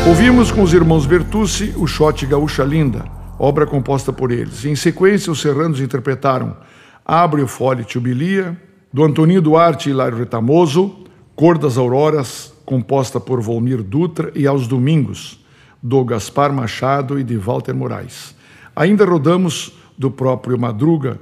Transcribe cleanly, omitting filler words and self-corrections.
Ouvimos com os irmãos Bertucci o Shot Gaúcha Linda, obra composta por eles. Em sequência, os serranos interpretaram Abre o Fole Tchubilia, do Antoninho Duarte e Hilário Retamoso, Cor das Auroras, composta por Volmir Dutra, e Aos Domingos, do Gaspar Machado e de Walter Moraes. Ainda rodamos do próprio Madruga,